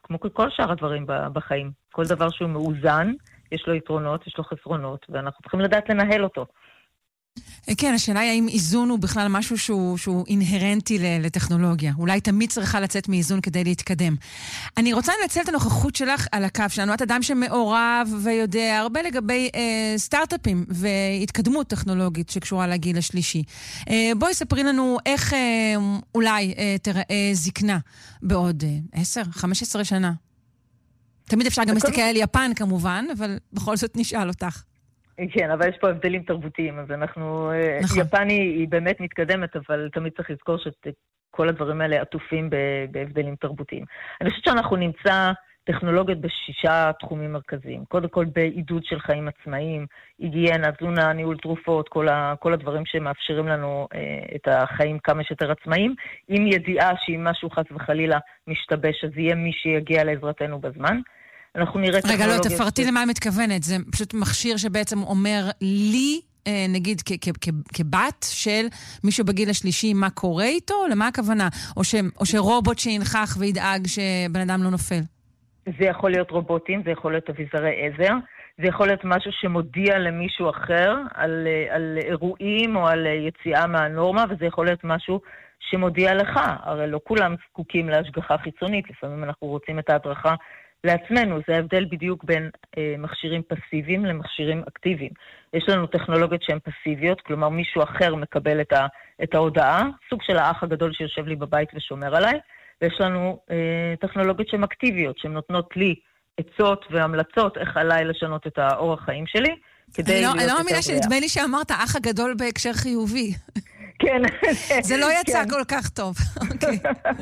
כמו כל שאר הדברים בחיים. כל דבר שהוא מאוזן, יש לו יתרונות, יש לו חסרונות, ואנחנו צריכים לדעת לנהל אותו. כן, השאלה היא האם איזון הוא בכלל משהו שהוא אינהרנטי לטכנולוגיה. אולי תמיד צריכה לצאת מאיזון כדי להתקדם. אני רוצה לנצל את הנוכחות שלך על הקו שלנו. את אדם שמעורב ויודע הרבה לגבי סטארט-אפים והתקדמות טכנולוגית שקשורה לגיל השלישי. בואי ספרי לנו איך אולי תראה זקנה בעוד 10-15 שנה. תמיד אפשר גם להסתכל על יפן כמובן, אבל בכל זאת נשאל אותך. כן, אבל יש פה הבדלים תרבותיים, אז אנחנו... נכון. יפן היא באמת מתקדמת, אבל תמיד צריך לזכור שכל הדברים האלה עטופים בהבדלים תרבותיים. אני חושבת שאנחנו נמצא טכנולוגיות ב6 תחומים מרכזיים. קודם כל בעידוד של חיים עצמאיים, היגיינה, תזונה, ניהול תרופות, כל הדברים שמאפשרים לנו את החיים כמה שיותר עצמאיים, עם ידיעה שאם משהו חס וחלילה משתבש, אז יהיה מי שיגיע לעזרתנו בזמן. אנחנו נראה רגע, לא, תפרטי למה את מתכוונת. זה פשוט מכשיר שבעצם אומר לי, נגיד, כבת של מישהו בגיל השלישי, מה קורה איתו? למה הכוונה? או שרובוט שינכח וידאג שבן אדם לא נופל? זה יכול להיות רובוטים, זה יכול להיות אביזרי עזר, זה יכול להיות משהו שמודיע למישהו אחר על אירועים או על יציאה מהנורמה, וזה יכול להיות משהו שמודיע לך. הרי לא כולם זקוקים להשגחה חיצונית, לפעמים אנחנו רוצים את ההדרכה לעצמנו. זה ההבדל בדיוק בין מכשירים פסיביים למכשירים אקטיביים. יש לנו טכנולוגיות שהן פסיביות, כלומר מישהו אחר מקבל את ההודעה, סוג של האח הגדול שיושב לי בבית ושומר עליי, ויש לנו טכנולוגיות שהן אקטיביות, שהן נותנות לי עצות והמלצות איך עליי לשנות את האורח חיים שלי, כדי להיות יותר בריאה. אני לא מאמינה שנדמה לי שאמרת האח הגדול בהקשר חיובי. כן. זה לא יצא כל כך טוב. אוקיי.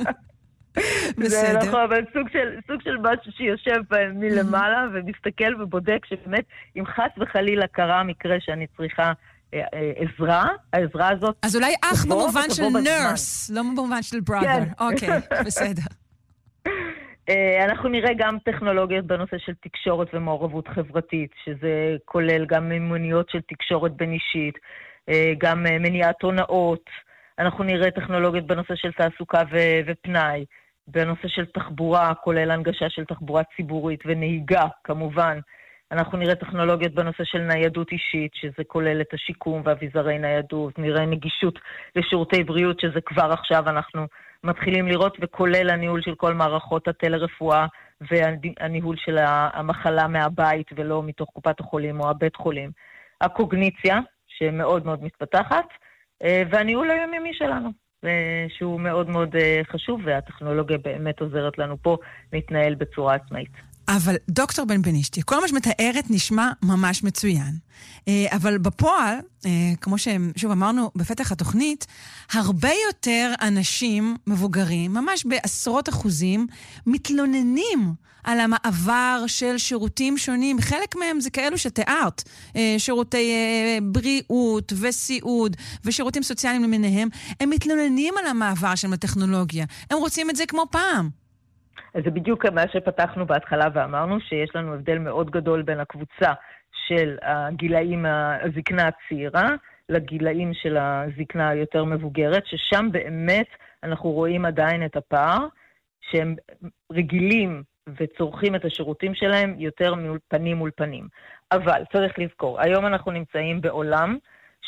זה נכון, אבל סוג של משהו שיושב מלמעלה ומסתכל ובודק שבאמת אם חס וחלילה קרה מקרה שאני צריכה עזרה, העזרה הזאת... אז אולי אח במובן של נרס, לא במובן של brother. אוקיי, בסדר. אנחנו נראה גם טכנולוגיות בנושא של תקשורת ומעורבות חברתית, שזה כולל גם מימוניות של תקשורת בין אישית, גם מניעת הונאות. אנחנו נראה טכנולוגיות בנושא של תעסוקה ופנאי, בנושא של תחבורה, כולל הנגשה של תחבורה ציבורית ונהיגה, כמובן. אנחנו נראה טכנולוגיות בנושא של ניידות אישית, שזה כולל את השיקום ואביזרי ניידות. נראה נגישות לשירותי בריאות, שזה כבר עכשיו אנחנו מתחילים לראות, וכולל הניהול של כל מערכות הטלרפואה, והניהול של המחלה מהבית ולא מתוך קופת החולים או הבית חולים. הקוגניציה, שמאוד מאוד מתפתחת, והניהול היומיומי שלנו, שהוא מאוד מאוד חשוב, והטכנולוגיה באמת עוזרת לנו פה להתנהל בצורה עצמאית. אבל דוקטור בן בנישתי, כל מה שמתארת נשמע ממש מצוין. אבל בפועל, כמו ששוב אמרנו בפתח התוכנית, הרבה יותר אנשים מבוגרים, ממש בעשרות אחוזים, מתלוננים על המעבר של שירותים שונים. חלק מהם זה כאלו שתיארת, שירותי בריאות וסיעוד ושירותים סוציאליים למיניהם. הם מתלוננים על המעבר של הטכנולוגיה. הם רוצים את זה כמו פעם. אז זה בדיוק מה שפתחנו בהתחלה ואמרנו, שיש לנו הבדל מאוד גדול בין הקבוצה של הגילאים הזקנה הצעירה, לגילאים של הזקנה היותר מבוגרת, ששם באמת אנחנו רואים עדיין את הפער, שהם רגילים וצורכים את השירותים שלהם יותר פנים מול פנים. אבל צריך לזכור, היום אנחנו נמצאים בעולם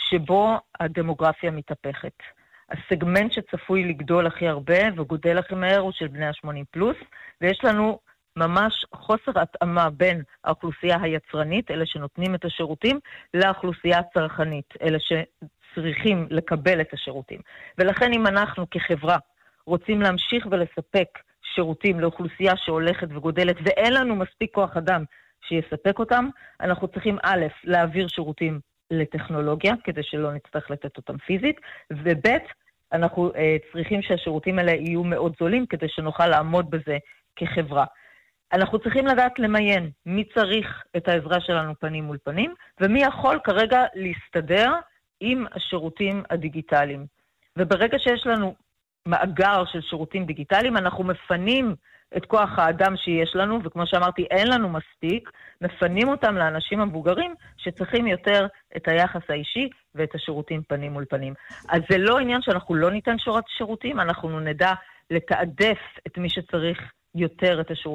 שבו הדמוגרפיה מתהפכת. הסגמנט שצפוי לגדול הכי הרבה וגודל הכי מהר הוא של בני ה-80 פלוס, ויש לנו ממש חוסר התאמה בין האוכלוסייה היצרנית, אלה שנותנים את השירותים, לאוכלוסייה הצרכנית, אלה שצריכים לקבל את השירותים. ולכן אם אנחנו כחברה רוצים להמשיך ולספק שירותים לאוכלוסייה שהולכת וגודלת, ואין לנו מספיק כוח אדם שיספק אותם, אנחנו צריכים א', להעביר שירותים לטכנולוגיה, כדי שלא נצטרך לתת אותם פיזית, וב' אנחנו צריכים שהשירותים האלה יהיו מאוד זולים, כדי שנוכל לעמוד בזה כחברה. אנחנו צריכים לדעת למיין מי צריך את העזרה שלנו פנים מול פנים, ומי יכול כרגע להסתדר עם השירותים הדיגיטליים. וברגע שיש לנו מאגר של שירותים דיגיטליים, אנחנו מפנים את כוח האדם שיש לנו, וכמו שאמרתי, אין לנו מספיק, מפנים אותם לאנשים המבוגרים שצריכים יותר את היחס האישי ואת השירותים פנים מול פנים. אז זה לא עניין שאנחנו לא ניתן שורת שירותים, אנחנו נדע לתעדף את מי שצריך יותר את השירותים.